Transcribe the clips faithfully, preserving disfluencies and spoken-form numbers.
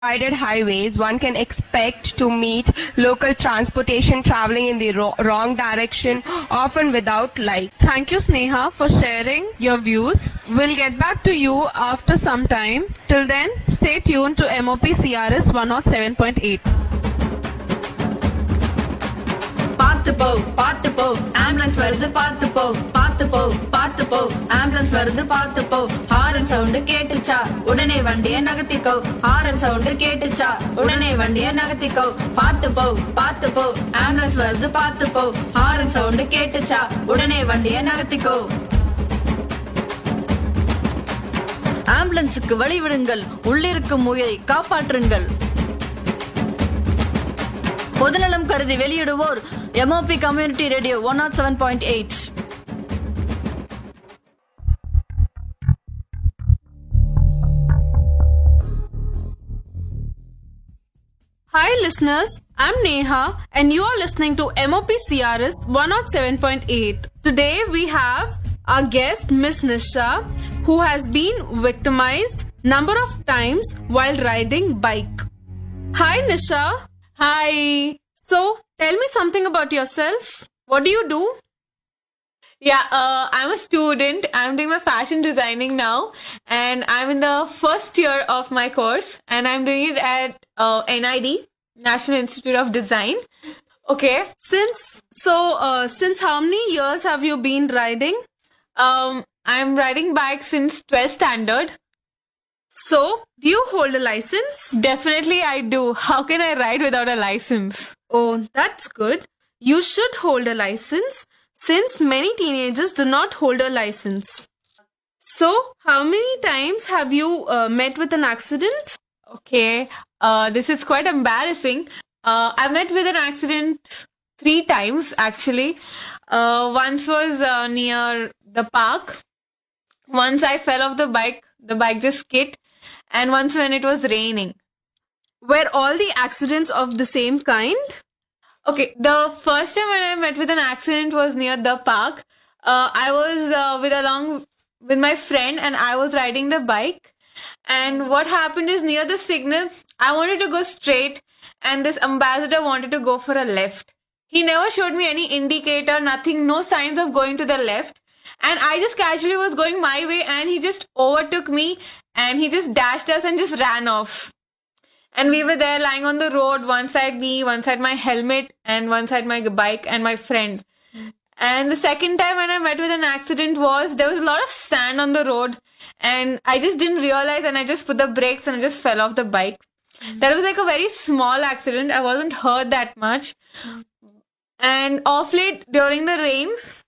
Divided highways, one can expect to meet local transportation traveling in the ro- wrong direction, often without light. Thank you, Sneha, for sharing your views. We'll get back to you after some time. Till then, stay tuned to M O P C R S one oh seven point eight. பார்த்து போ பார்த்து போ ambulance வருது பார்த்து போ பார்த்து போ பார்த்து போ ஆம்புலன்ஸ் வருது பார்த்து போ ஹாரன் சவுண்ட் கேட்டுச்சா உடனே வண்டிய நகர்த்திக்கோ ஹாரன் சவுண்ட் கேட்டுச்சா உடனே வண்டிய நகர்த்திக்கோ பார்த்து போ பார்த்து போ ஆம்புலன்ஸ் வருது பார்த்து போ ஹாரன் சவுண்ட் கேட்டுச்சா உடனே வண்டிய நகர்த்திக்கோ ஆம்புலன்ஸுக்கு வழி விடுங்கள் உள்ளிருக்கும் உயிரை காப்பாற்றுங்கள் பொதுநலம் கருதி வெளியிடுவோர் M O P Community Radio one oh seven point eight. Hi listeners, I'm Neha and you are listening to M O P C R S one oh seven point eight. Today we have our guest Miss Nisha, who has been victimized number of times while riding bike. Hi Nisha. Hi. So, tell me something about yourself. What do you do? Yeah, uh, I'm a student. I'm doing my fashion designing now, and I'm in the first year of my course, and I'm doing it at uh, N I D, National Institute of Design. Okay. Since so, uh, since how many years have you been riding? Um, I'm riding bike since twelfth standard. So, do you hold a license? Definitely I do. How can I ride without a license? Oh, that's good. You should hold a license since many teenagers do not hold a license. So, how many times have you uh, met with an accident? Okay, uh, this is quite embarrassing. Uh, I met with an accident three times actually. Uh, once was uh, near the park. Once I fell off the bike. The bike just skid. And once when it was raining. Were all the accidents of the same kind? Okay, the first time when I met with an accident was near the park. Uh, I was uh, with along with my friend and I was riding the bike. And what happened is near the signal, I wanted to go straight and this ambassador wanted to go for a left. He never showed me any indicator, nothing, no signs of going to the left. And I just casually was going my way and he just overtook me and he just dashed us and just ran off. And we were there lying on the road, one side me, one side my helmet and one side my bike and my friend. And the second time when I met with an accident was, there was a lot of sand on the road and I just didn't realize and I just put the brakes and I just fell off the bike. Mm-hmm. That was like a very small accident. I wasn't hurt that much. Mm-hmm. And off late during the rains,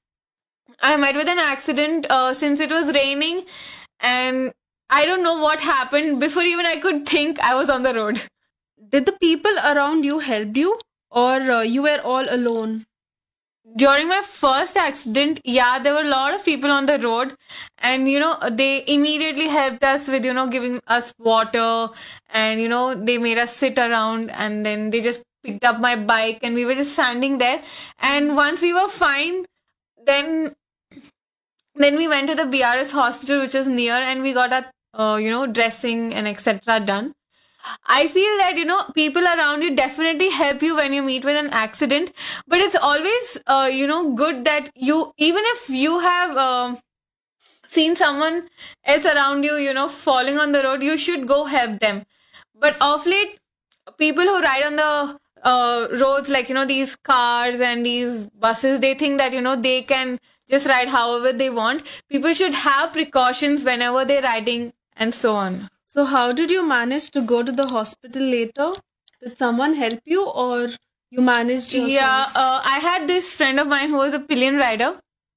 I met with an accident uh, since it was raining and I don't know what happened. Before even I could think, I was on the road. Did the people around you help you or uh, you were all alone? During my first accident, yeah, there were a lot of people on the road and, you know, they immediately helped us with, you know, giving us water and, you know, they made us sit around and then they just picked up my bike and we were just standing there. And once we were fine, then then we went to the B R S hospital, which is near, and we got our, uh, you know, dressing and et cetera done. I feel that, you know, people around you definitely help you when you meet with an accident, but it's always, uh, you know, good that you, even if you have uh, seen someone else around you, you know, falling on the road, you should go help them. But of late, people who ride on the uh, roads, like, you know, these cars and these buses, they think that, you know, they can just ride however they want. People should have precautions whenever they're riding and so on. So how did you manage to go to the hospital later? Did someone help you or you managed yourself? Yeah, uh, I had this friend of mine who was a pillion rider.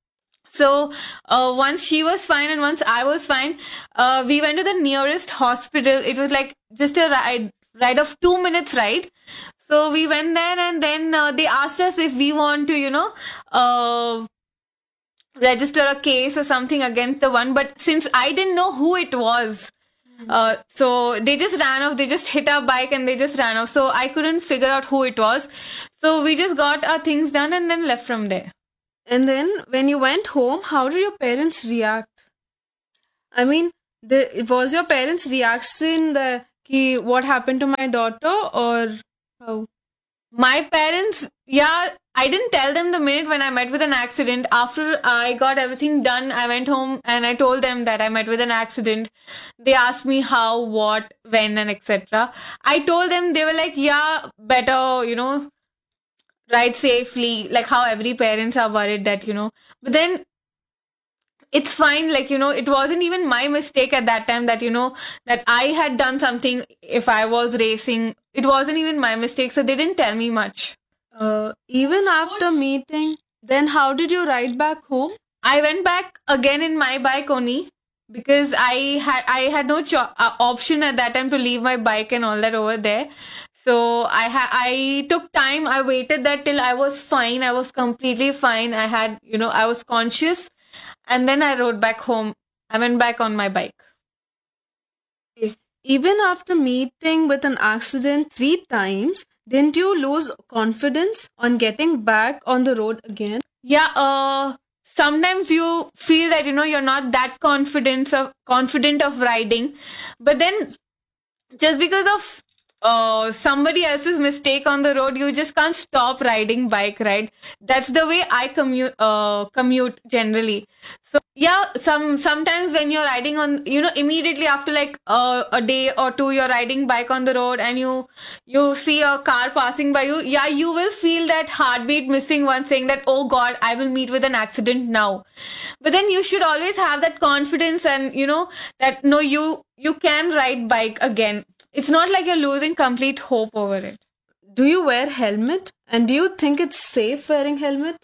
So uh, once she was fine and once I was fine, uh, we went to the nearest hospital. It was like just a ride, ride of two minutes ride. So we went there and then uh, they asked us if we want to, you know, uh, register a case or something against the one. But since I didn't know who it was, Uh, so they just ran off, they just hit our bike and they just ran off. So I couldn't figure out who it was. So we just got our things done and then left from there. And then when you went home, how did your parents react? I mean, the, was your parents' reaction the ki what happened to my daughter, or how? My parents, yeah, I didn't tell them the minute when I met with an accident. After I got everything done, I went home and I told them that I met with an accident. They asked me how, what, when, and et cetera. I told them, they were like, yeah, better, you know, ride safely, like how every parents are worried that, you know. But then it's fine, like, you know, it wasn't even my mistake at that time that, you know, that I had done something if I was racing. It wasn't even my mistake, so they didn't tell me much. Uh, even after meeting, then how did you ride back home? I went back again in my bike only because I had I had no cho- uh, option at that time to leave my bike and all that over there. So I ha- I took time. I waited that till I was fine. I was completely fine. I had, you know, I was conscious. And then I rode back home. I went back on my bike. Even after meeting with an accident three times, didn't you lose confidence on getting back on the road again? Yeah, uh, sometimes you feel that, you know, you're not that confident of, confident of riding. But then just because of uh, somebody else's mistake on the road, you just can't stop riding bike, right? That's the way I commute, uh, commute generally. So yeah, some sometimes when you're riding on, you know, immediately after like uh, a day or two, you're riding bike on the road and you you see a car passing by you. Yeah, you will feel that heartbeat missing one, saying that, oh God, I will meet with an accident now. But then you should always have that confidence and, you know, that no, you you can ride bike again. It's not like you're losing complete hope over it. Do you wear helmet? And do you think it's safe wearing helmet?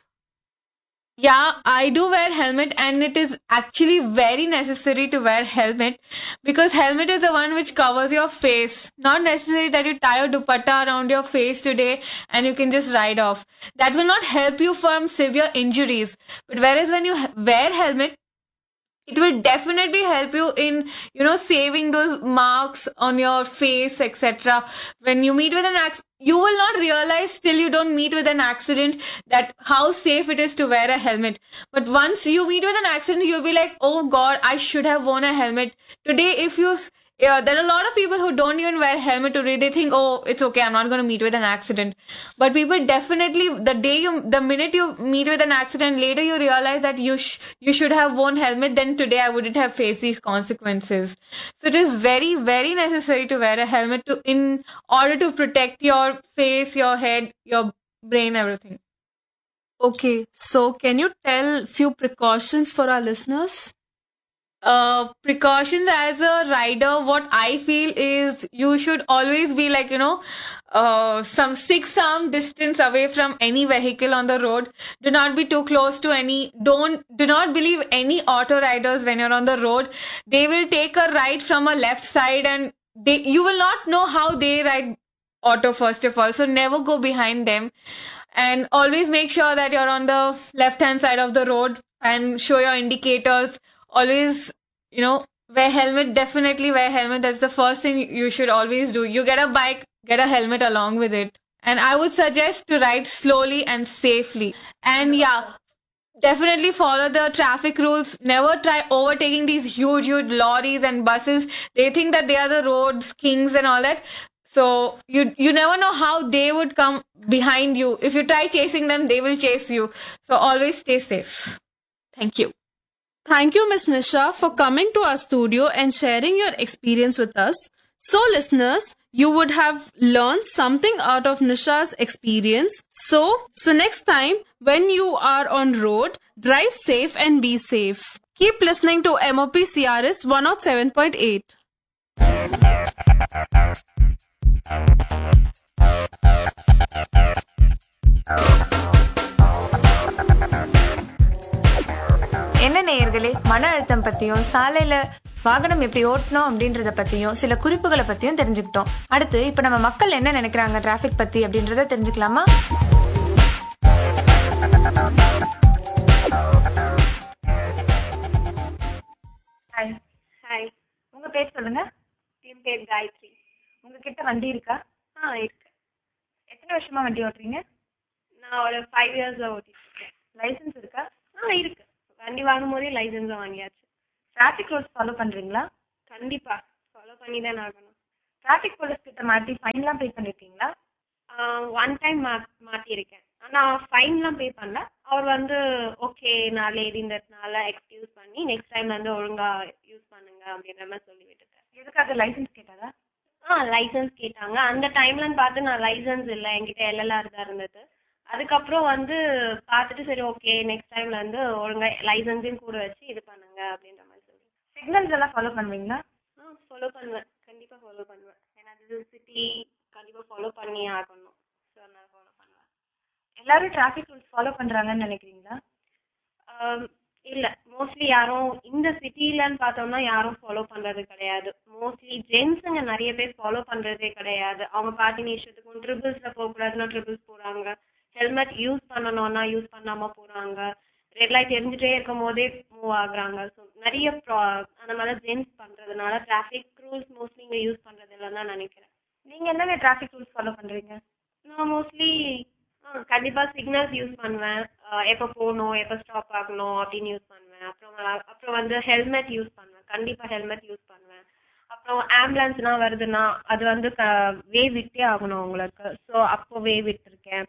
Yeah, I do wear helmet and it is actually very necessary to wear helmet because helmet is the one which covers your face. Not necessary that you tie a dupatta around your face today and you can just ride off. That will not help you from severe injuries. But whereas when you wear helmet, it will definitely help you in, you know, saving those marks on your face, et cetera. When you meet with an accident, you will not realize till you don't meet with an accident that how safe it is to wear a helmet. But once you meet with an accident, you'll be like, oh God, I should have worn a helmet. Today, if you... Yeah, there are a lot of people who don't even wear helmet today. They think, oh, it's okay, I'm not going to meet with an accident. But people definitely, the day you, the minute you meet with an accident, later you realize that you sh- you should have worn helmet. Then today I wouldn't have faced these consequences. So it is very, very necessary to wear a helmet to in order to protect your face, your head, your brain, everything. Okay, so can you tell few precautions for our listeners? Uh, precautions as a rider, what I feel is you should always be like, you know, uh, some six arm distance away from any vehicle on the road. Do not be too close to any, don't, do not believe any auto riders when you're on the road. They will take a ride from a left side and they, you will not know how they ride auto first of all. So never go behind them and always make sure that you're on the left hand side of the road and show your indicators. Always, you know, wear helmet. Definitely wear helmet. That's the first thing you should always do. You get a bike, get a helmet along with it. And I would suggest to ride slowly and safely. And yeah, definitely follow the traffic rules. Never try overtaking these huge, huge lorries and buses. They think that they are the roads kings and all that. So you you never know how they would come behind you. If you try chasing them, they will chase you. So always stay safe. Thank you. Thank you, Miss Nisha, for coming to our studio and sharing your experience with us. So, listeners, you would have learned something out of Nisha's experience. So, so next time when you are on road, drive safe and be safe. Keep listening to M O P C R S one oh seven point eight. என்ன நேயர்களே, மன அழுத்தம் பத்தியும் சாலையில வாகனம் எப்படி ஓட்டணும் அப்படின்றத பத்தியும் சில குறிப்புகளை பத்தியும் தெரிஞ்சுக்கிட்டோம். அடுத்து இப்ப நம்ம மக்கள் என்ன நினைக்கிறாங்க டிராபிக் பத்தி அப்படின்றத தெரிஞ்சுக்கலாமா? ஹாய் ஹாய் உங்க பேர் சொல்லுங்க. என் பேர் காயத்ரி. உங்ககிட்ட வண்டி இருக்கா? ஆ இருக்கு. எத்தனை வருஷமா வண்டி ஓட்டுறீங்க? நான் ஒரு ஃபைவ் இயர்ஸா ஓட்டிட்டு இருக்கேன். லைசன்ஸ் இருக்கா? ஆ இருக்கு. வண்டி வாங்கும் போதே லைசன்ஸும் வாங்கியாச்சு. டிராஃபிக் ரூல்ஸ் ஃபாலோ பண்றீங்களா? கண்டிப்பா ஃபாலோ பண்ணி தான் ஆகணும். டிராஃபிக் போலீஸ் கிட்ட மாட்டி ஃபைன்லாம் பே பண்ணிருக்கீங்களா? ஒன் டைம் மா மாட்டியிருக்கேன். ஆனால் ஃபைன்லாம் பே பண்ணல. அவர் வந்து ஓகே நான் லேடின்றதுனால எக்ஸ்கியூஸ் பண்ணி நெக்ஸ்ட் டைம் வந்து ஒழுங்காக யூஸ் பண்ணுங்க அப்படின்ற மாதிரி சொல்லி விட்டுட்டேன். எதுக்காக லைசன்ஸ் கேட்டாரா? ஆ லைசன்ஸ் கேட்டாங்க. அந்த டைம்லன்னு பார்த்து நான் லைசன்ஸ் இல்லை, என்கிட்ட எல்எல்ஆர் தான் இருந்தது. அதுக்கப்புறம் வந்து பார்த்துட்டு சரி ஓகே நெக்ஸ்ட் டைம்ல வந்து ஒழுங்காக லைசன்ஸையும் கூட வச்சு இது பண்ணுங்க அப்படின்ற மாதிரி சொல்லி. சிக்னல்ஸ் எல்லாம் ஃபாலோ பண்ணுவீங்களா? ஆ ஃபாலோ பண்ணுவேன், கண்டிப்பாக ஃபாலோ பண்ணுவேன். ஏன்னா இது சிட்டி கண்டிப்பாக ஃபாலோ பண்ணி ஆகணும். ஸோ அதனால் ஃபாலோ பண்ணுவேன். எல்லாரும் டிராஃபிக் ரூல்ஸ் ஃபாலோ பண்றாங்கன்னு நினைக்கிறீங்களா? இல்லை, மோஸ்ட்லி யாரும் இந்த சிட்டிலன்னு பார்த்தோம்னா யாரும் ஃபாலோ பண்ணுறது கிடையாது. மோஸ்ட்லி ஜென்ஸுங்க நிறைய பேர் ஃபாலோ பண்ணுறதே கிடையாது. அவங்க பாட்டின இஷ்டத்துக்கும் ட்ரிபிள்ஸில் போகக்கூடாதுன்னா ட்ரிபிள்ஸ் போகிறாங்க, ஹெல்மெட் யூஸ் பண்ணணும்னா யூஸ் பண்ணாமல் போகிறாங்க, ரெட் லைட் எரிஞ்சிட்டே இருக்கும் போதே மூவ் ஆகுறாங்க. ஸோ நிறைய ப்ரா அந்த மாதிரி ஜென்ஸ் பண்ணுறதுனால டிராஃபிக் ரூல்ஸ் மோஸ்ட்லி இங்கே யூஸ் பண்ணுறது இல்லைன்னு தான் நினைக்கிறேன். நீங்க என்னென்ன டிராஃபிக் ரூல்ஸ் ஃபாலோ பண்றீங்க? நான் மோஸ்ட்லி கண்டிப்பாக சிக்னல்ஸ் யூஸ் பண்ணுவேன், எப்போ போகணும் எப்போ ஸ்டாப் ஆகணும் அப்படின்னு யூஸ் பண்ணுவேன். அப்புறம் அப்புறம் வந்து ஹெல்மெட் யூஸ் பண்ணுவேன், கண்டிப்பாக ஹெல்மெட் யூஸ் பண்ணுவேன். அப்புறம் ஆம்புலன்ஸ்லாம் வருதுன்னா அது வந்து க வே விட்டே ஆகணும் உங்களுக்கு. ஸோ அப்போ வே விட்டுருக்கேன்.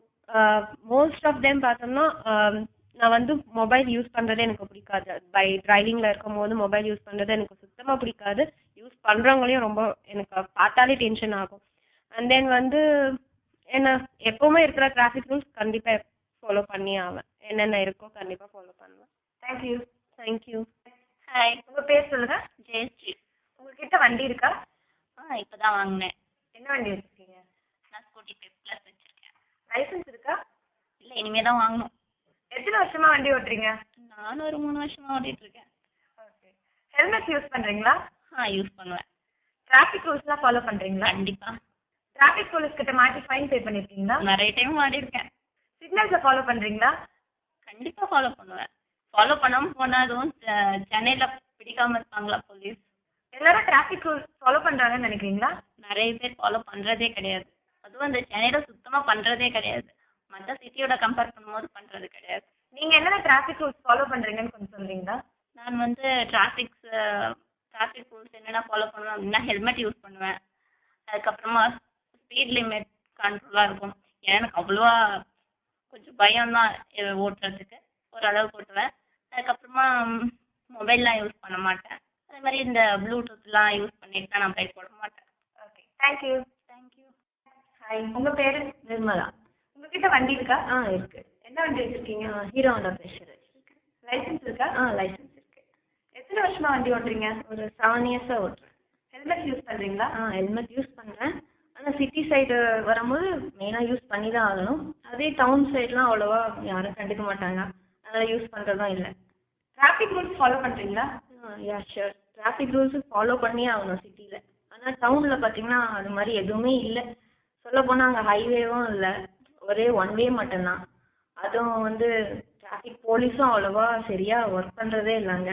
மோஸ்ட் ஆஃப் தெம் பார்த்தோம்னா நான் வந்து மொபைல் யூஸ் பண்ணுறதே எனக்கு பிடிக்காது. பை டிரைவிங்கில் இருக்கும் போது மொபைல் யூஸ் பண்ணுறது எனக்கு சுத்தமாக பிடிக்காது. யூஸ் பண்ணுறவங்களையும் ரொம்ப எனக்கு பார்த்தாலே டென்ஷன் ஆகும். அண்ட் தென் வந்து என்ன எப்போவுமே இருக்கிற டிராஃபிக் ரூல்ஸ் கண்டிப்பாக ஃபாலோ பண்ணி ஆவேன். என்னென்ன இருக்கோ கண்டிப்பாக ஃபாலோ பண்ணுவேன். தேங்க்யூ. தேங்க்யூ. ஹாய், உங்க பேர் சொல்லுங்க. ஜெயஸ்ரீ. உங்ககிட்ட வண்டி இருக்கா? ஆ இப்போ தான் வாங்கினேன். என்ன வண்டி வச்சிருக்கீங்க? நான் ஸ்கூட்டி ப்ளஸ் வச்சுருக்கேன். லைசன்ஸ் இருக்கா? இல்லை, இனிமே தான் வாங்கணும். எத்தனை வருஷமா வண்டி ஓட்டுறீங்க? நானும் ஒரு மூணு வருஷமாக ஓட்டிகிட்டு இருக்கேன். ஓகே. ஹெல்மெட் யூஸ் பண்றீங்களா? ஆ யூஸ் பண்ணுவேன். டிராஃபிக் ரூல்ஸ்லாம் ஃபாலோ பண்றீங்களா? கண்டிப்பாக. டிராஃபிக் போலீஸ் கிட்ட மாட்டி ஃபைன் பே பண்ணிருக்கீங்களா? நிறைய டைம் மாட்டியிருக்கேன். சிக்னல்ஸை ஃபாலோ பண்றீங்களா? கண்டிப்பாக ஃபாலோ பண்ணுவேன். ஃபாலோ பண்ணாமல் போனால் அதுவும் சென்னையில் பிடிக்காமல் இருப்பாங்களா போலீஸ்? எல்லாரும் டிராஃபிக் ரூல்ஸ் ஃபாலோ பண்றாங்கன்னு நினைக்கிறீங்களா? நிறைய பேர் ஃபாலோ பண்ணுறதே கிடையாது. அதுவும் அந்த சென்னையில் சுத்தமாக பண்ணுறதே கிடையாது. மற்ற சிட்டியோட கம்பேர் பண்ணும்போது பண்ணுறது கிடையாது. நீங்க என்னென்ன டிராஃபிக் ரூல்ஸ் ஃபாலோ பண்றீங்கன்னு கொஞ்சம் சொல்றீங்களா? நான் வந்து டிராஃபிக்ஸ் டிராஃபிக் ரூல்ஸ் என்னென்ன ஃபாலோ பண்ணுவேன் அப்படின்னா ஹெல்மெட் யூஸ் பண்ணுவேன். அதுக்கப்புறமா ஸ்பீட் லிமிட் கண்ட்ரோலாக இருக்கும். ஏன்னா எனக்கு அவ்வளோவா கொஞ்சம் பயம்தான் ஓட்டுறதுக்கு, ஓரளவுக்கு ஓட்டுவேன். அதுக்கப்புறமா மொபைல்லாம் யூஸ் பண்ண மாட்டேன். அதே மாதிரி இந்த ப்ளூடூத்லாம் யூஸ் பண்ணிட்டு தான் நான் பைக் போட மாட்டேன். Okay, thank you. தேங்க்யூ. ஹாய், உங்க பேரு? நிர்மலா. உங்ககிட்ட வண்டி இருக்கா? ஆ இருக்கு. என்ன வண்டி வச்சிருக்கீங்க? ஹீரோ ஹோண்டா ப்ரெஷர் வச்சிருக்கேன். லைசன்ஸ் இருக்கா? ஆ லைசன்ஸ் இருக்கு. எத்தனை வருஷமா வண்டி ஓட்டுறீங்க? ஒரு செவன் இயர்ஸாக ஓட்டுறேன். ஹெல்மெட் யூஸ் பண்றீங்களா? ஆ ஹெல்மெட் யூஸ் பண்ணுறேன். ஆனால் சிட்டி சைடு வரும்போது மெயினாக யூஸ் பண்ணி தான் ஆகணும். அதே டவுன் சைட்லாம் அவ்வளோவா யாரும் கண்டுக்க மாட்டாங்க, அதனால் யூஸ் பண்ணுறதும் இல்லை. டிராஃபிக் ரூல்ஸ் ஃபாலோ பண்றீங்களா? Yeah sure. Traffic rules follow பண்ணி ஆகணும் சிட்டியில். ஆனால் டவுனில் பார்த்தீங்கன்னா அது மாதிரி எதுவுமே இல்லை. சொல்லப்போனால் அங்கே ஹைவேவும் இல்லை, ஒரே ஒன் வே மட்டும்தான். அதுவும் வந்து டிராஃபிக் போலீஸும் அவ்வளோவா சரியாக ஒர்க் பண்ணுறதே இல்லைங்க.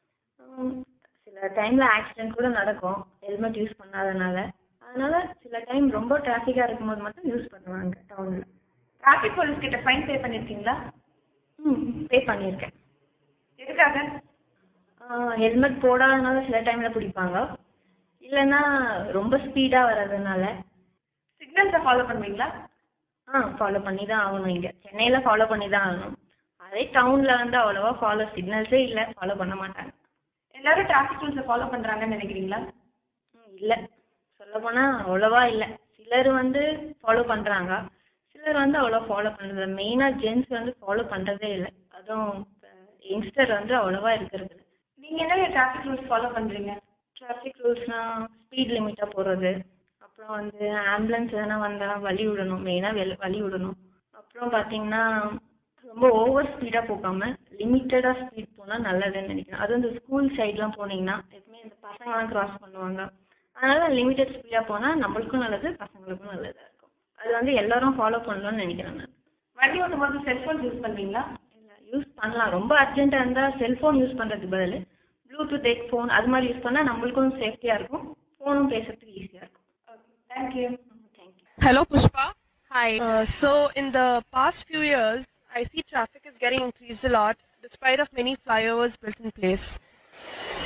சில டைமில் ஆக்சிடென்ட் கூட நடக்கும் ஹெல்மெட் யூஸ் பண்ணாதனால. அதனால சில டைம் ரொம்ப டிராஃபிக்காக இருக்கும்போது மட்டும் யூஸ் பண்ணுவாங்க டவுனில். டிராஃபிக் போலீஸ் கிட்ட ஃபைன் பே பண்ணிருக்கீங்களா? ம் பே பண்ணியிருக்கேன். எதுக்காக? ஹெல்மெட் போடாதனால சில டைமில் பிடிப்பாங்க, இல்லைன்னா ரொம்ப ஸ்பீடாக வர்றதுனால. சிக்னல்ஸை ஃபாலோ பண்ணுவீங்களா? ஆ ஃபாலோ பண்ணி தான் ஆகணும். இங்கே சென்னையில் ஃபாலோ பண்ணி தான் ஆகணும். அதே டவுனில் வந்து அவ்வளோவா ஃபாலோ சிக்னல்ஸே இல்லை, ஃபாலோ பண்ண மாட்டாங்க. எல்லாரும் டிராஃபிக் ரூல்ஸை ஃபாலோ பண்ணுறாங்கன்னு நினைக்கிறீங்களா? ம் இல்லை, சொல்லப்போனால் அவ்வளோவா இல்லை. சிலர் வந்து ஃபாலோ பண்ணுறாங்க, சிலர் வந்து அவ்வளோ ஃபாலோ பண்ணுறது. மெயினாக ஜென்ஸ் வந்து ஃபாலோ பண்ணுறதே இல்லை. அதுவும் யங்ஸ்டர் வந்து அவ்வளோவா இருக்கிறது இல்லை. நீங்கள் என்ன டிராஃபிக் ரூல்ஸ் ஃபாலோ பண்ணுறீங்க? டிராஃபிக் ரூல்ஸ்னால் ஸ்பீட் லிமிட்டாக போகிறது, அப்புறம் வந்து ஆம்புலன்ஸ் எதனா வந்தால் வழி விடணும், மெயினாக வெ வழி விடணும். அப்புறம் பார்த்தீங்கன்னா ரொம்ப ஓவர் ஸ்பீடாக போகாமல் லிமிட்டடாக ஸ்பீட் போனால் நல்லதுன்னு நினைக்கிறேன். அதுவும் இந்த ஸ்கூல் சைட்லாம் போனீங்கன்னா எப்பவுமே இந்த பசங்களாம் கிராஸ் பண்ணுவாங்க. அதனால் லிமிட்டட் ஸ்பீடாக போனால் நம்மளுக்கும் நல்லது, பசங்களுக்கும் நல்லதாக இருக்கும். அது வந்து எல்லாரும் ஃபாலோ பண்ணணும்னு நினைக்கிறேன் நான். வண்டி ஓட்டும்போது செல்ஃபோன் யூஸ் பண்ணுவீங்களா? இல்லை, யூஸ் பண்ணலாம். ரொம்ப அர்ஜென்ட்டாக இருந்தால் செல்ஃபோன் யூஸ் பண்ணுறதுக்கு பதில் ப்ளூடூத் ஹெட்ஃபோன் அது மாதிரி யூஸ் பண்ணால் நம்மளுக்கும் சேஃப்டியாக இருக்கும், ஃபோனும் பேசுறதுக்கு ஈஸியாக இருக்கும். Thank you. Thank you. Hello, Pushpa. Hi. Uh, so, in the past few years, I see traffic is getting increased a lot, despite of many flyovers built in place.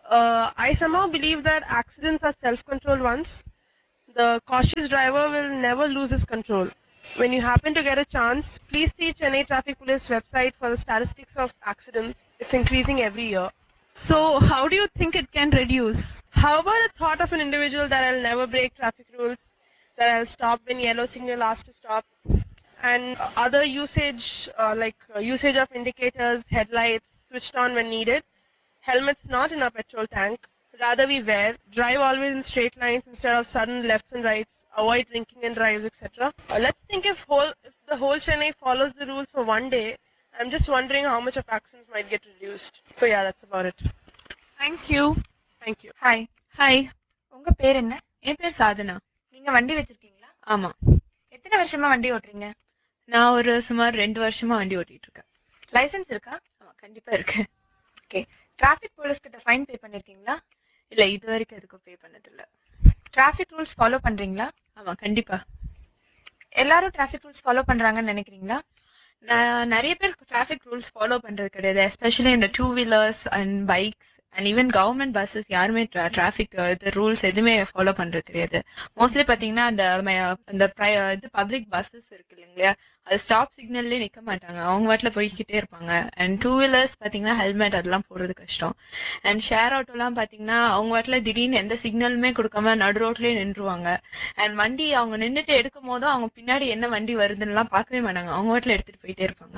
uh, I somehow believe that accidents are self-controlled ones. The cautious driver will never lose his control. When you happen to get a chance, please see Chennai Traffic Police website for the statistics of accidents. It's increasing every year. So, how do you think it can reduce? How about a thought of an individual that I'll never break traffic rules, that I'll stop when yellow signal asks to stop, and other usage uh, like uh, usage of indicators, headlights switched on when needed, helmets not in our petrol tank, rather we wear, drive always in straight lines instead of sudden lefts and rights, avoid drinking and drives, et cetera. Uh, let's think if whole if the whole Chennai follows the rules for one day. I'm just wondering how much of accidents might get reduced. So yeah, that's about it. Thank you. Thank you. Hi. Hi. உங்க பேர் என்ன? என் பேர் சாதனா. நீங்க வண்டி வச்சிருக்கீங்களா? ஆமா. எத்தனை வருஷமா வண்டி ஓட்டுறீங்க? நான் ஒரு சுமார் ரெண்டு வருஷமா வண்டி ஓட்டிட்டு இருக்கேன். லைசென்ஸ் இருக்கா? ஆமா, கண்டிப்பா இருக்கு. ஓகே. டிராஃபிக் போலீஸ் கிட்ட ஃபைன் பே பண்ணிருக்கீங்களா? இல்ல, இது வரைக்கும் எதுக்கும் பே பண்ணது இல்ல. டிராஃபிக் ரூல்ஸ் ஃபாலோ பண்றீங்களா? ஆமா, கண்டிப்பா. எல்லாரும் டிராஃபிக் ரூல்ஸ் ஃபாலோ பண்றாங்கன்னு நினைக்கிறீங்களா? நான் நிறைய பேர் டிராஃபிக் ரூல்ஸ் ஃபாலோ பண்றது கிடையாது. எஸ்பெஷலி இந்த two wheelers and bikes and even government buses யாருமே டிராஃபிக் இது ரூல்ஸ் எதுவுமே ஃபாலோ பண்றது கிடையாது. மோஸ்ட்லி பாத்தீங்கன்னா அந்த அந்த இது பப்ளிக் பஸ்ஸஸ் இருக்கு இல்லைங்களா, அது ஸ்டாப் சிக்னல்லே நிக்க மாட்டாங்க, அவங்க வாட்டில போய்கிட்டே இருப்பாங்க. அண்ட் டூ வீலர்ஸ் பாத்தீங்கன்னா ஹெல்மெட் அதெல்லாம் போடுறது கஷ்டம். அண்ட் ஷேர் ஆட்டோ எல்லாம் பாத்தீங்கன்னா அவங்க வாட்டில திடீர்னு எந்த சிக்னலுமே கொடுக்காம நடு ரோட்லயே நின்றுவாங்க. அண்ட் வண்டி அவங்க நின்றுட்டு எடுக்கும் போதும் அவங்க பின்னாடி என்ன வண்டி வருதுன்னு எல்லாம் பார்க்கவே மாட்டாங்க, அவங்க வாட்டில எடுத்துட்டு போயிட்டே இருப்பாங்க.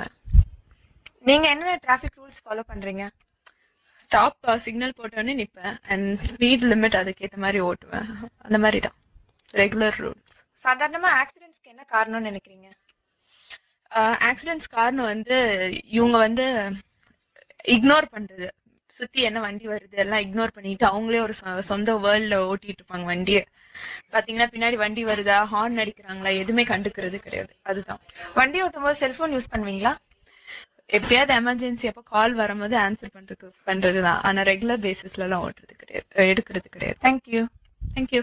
நீங்க என்ன டிராஃபிக் ரூல்ஸ் ஃபாலோ பண்றீங்க? ஸ்டாப் சிக்னல் போட்டோன்னே நிப்பேன் அண்ட் ஸ்பீட் லிமிட் அதுக்கேற்ற மாதிரி ஓட்டுவேன். அந்த மாதிரி தான் ரெகுலர் ரூல்ஸ். சாதாரணமா ஆக்சிடென்ட்ஸ்க்கு என்ன காரணம்னு நினைக்கிறீங்க? ஆக்சிடென்ட்ஸ் காரணம் வந்து இவங்க வந்து இக்னோர் பண்றது, சுத்தி என்ன வண்டி வருது எல்லாம் இக்னோர் பண்ணிட்டு அவங்களே ஒரு சொந்த வேர்ல்ட்ல ஓட்டிட்டு இருப்பாங்க வண்டியை. பாத்தீங்கன்னா பின்னாடி வண்டி வருதா, ஹார்ன் அடிக்கிறாங்களா, எதுவுமே கண்டுக்கிறது கிடையாது. அதுதான். வண்டி ஓட்டும் போது செல்போன் யூஸ் பண்ணுவீங்களா? எப்பயாவது எமர்ஜென்சி அப்போ கால் வரும்போது ஆன்சர் பண்றது பண்றதுதான். ஆனா ரெகுலர் பேசிஸ்ல எல்லாம் ஓட்டுறது கிடையாது, எடுக்கிறது கிடையாது. Thank you. Thank you.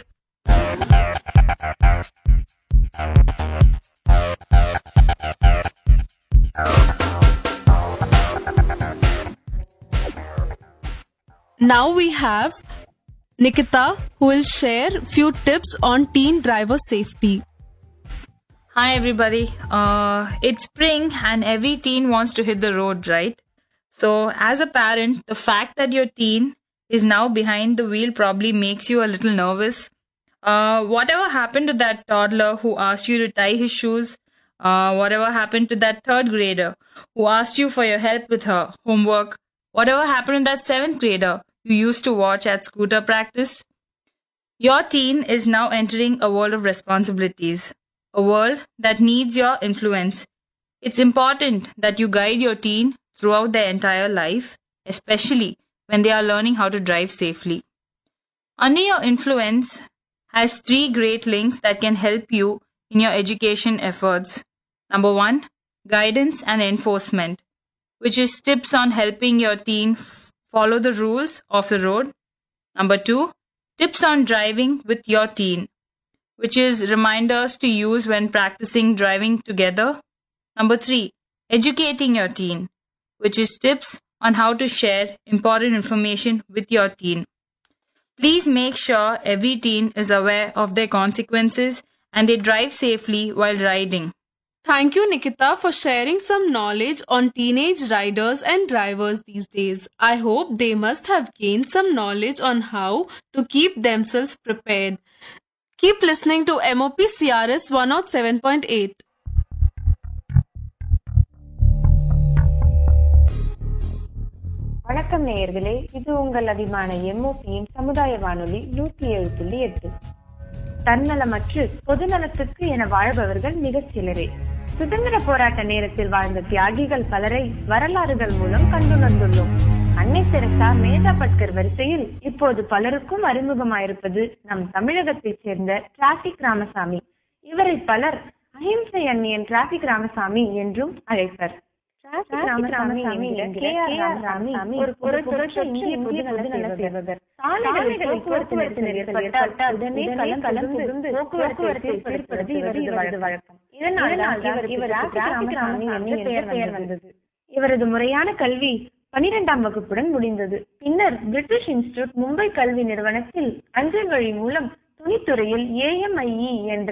Now we have Nikita, who will share few tips on teen driver safety. Hi everybody. Uh, it's spring and every teen wants to hit the road, right? So as a parent, the fact that your teen is now behind the wheel probably makes you a little nervous. Uh, whatever happened to that toddler who asked you to tie his shoes? Uh, whatever happened to that third grader who asked you for your help with her homework? Whatever happened to that seventh grader you used to watch at scooter practice? Your teen is now entering a world of responsibilities, a world that needs your influence. It's important that you guide your teen throughout their entire life, especially when they are learning how to drive safely. Under your influence has three great links that can help you in your education efforts. Number one, guidance and enforcement, which is tips on helping your teen f- follow the rules of the road. Number two, tips on driving with your teen, which is reminders to use when practicing driving together. Number three, educating your teen, which is tips on how to share important information with your teen. Please make sure every teen is aware of their consequences and they drive safely while riding. Thank you, Nikita, for sharing some knowledge on teenage riders and drivers these days. I hope they must have gained some knowledge on how to keep themselves prepared. Keep listening to M O P C R S one oh seven point eight. வணக்கம் நேயர்களே, இது உங்கள் அபிமான எம்ஓபியின் சமுதாய வானொலி நூத்தி ஏழு புள்ளி எட்டு. தன்னலமற்று பொதுநலத்துக்கு என வாழ்பவர்கள் மிக சிலரே. சுதந்திர போராட்ட நேரத்தில் வாழ்ந்த தியாகிகள் பலரை வரலாறுகள் மூலம் கண்டுணர்ந்துள்ளோம். அன்னை தெரசா, மேதா பட்கர் வரிசையில் இப்போது பலருக்கும் அறிமுகமாயிருப்பது நம் தமிழகத்தைச் சேர்ந்த டிராபிக் ராமசாமி. இவரை பலர் அஹிம்சை அன்னியன் டிராபிக் ராமசாமி என்றும் அழைப்பர். இவரது முறையான கல்வி பனிரெண்டாம் வகுப்புடன் முடிந்தது. பின்னர் பிரிட்டிஷ் இன்ஸ்டிடியூட் மும்பை கல்வி நிறுவனத்தில் அஞ்சல் வழி மூலம் துணித்துறையில் ஏஎம்ஐஇ என்ற